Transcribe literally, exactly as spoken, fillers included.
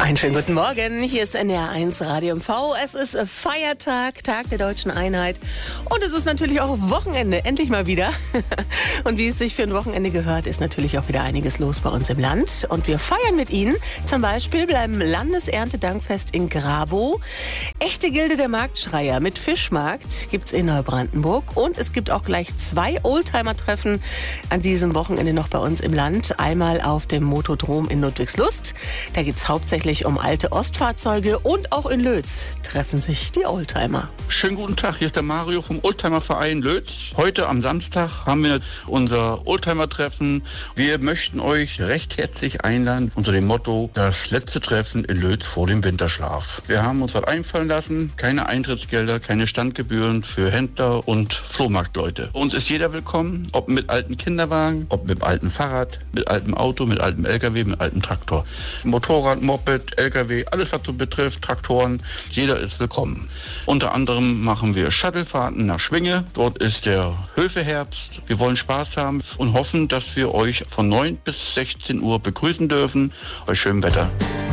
Einen schönen guten Morgen, hier ist N D R eins Radio M V. Es ist Feiertag, Tag der Deutschen Einheit und es ist natürlich auch Wochenende, endlich mal wieder. Und wie es sich für ein Wochenende gehört, ist natürlich auch wieder einiges los bei uns im Land. Und wir feiern mit Ihnen zum Beispiel beim Landeserntedankfest in Grabow. Echte Gilde der Marktschreier mit Fischmarkt gibt's in Neubrandenburg und es gibt auch gleich zwei Oldtimer-Treffen an diesem Wochenende noch bei uns im Land. Einmal auf dem Motodrom in Ludwigslust, da geht's hauptsächlich um alte Ostfahrzeuge, und auch in Lötz treffen sich die Oldtimer. Schönen guten Tag, hier ist der Mario vom Oldtimer-Verein Lötz. Heute am Samstag haben wir unser Oldtimer-Treffen. Wir möchten euch recht herzlich einladen unter dem Motto: das letzte Treffen in Lötz vor dem Winterschlaf. Wir haben uns was einfallen lassen, keine Eintrittsgelder, keine Standgebühren für Händler und Flohmarktleute. Uns ist jeder willkommen, ob mit alten Kinderwagen, ob mit altem Fahrrad, mit altem Auto, mit altem L K W, mit altem Traktor. Motorrad, Moped, L K W, alles was so betrifft, Traktoren, jeder ist willkommen. Unter anderem machen wir Shuttlefahrten nach Schwinge, dort ist der Höfeherbst. Wir wollen Spaß haben und hoffen, dass wir euch von neun bis sechzehn Uhr begrüßen dürfen. Euch schönen Wetter.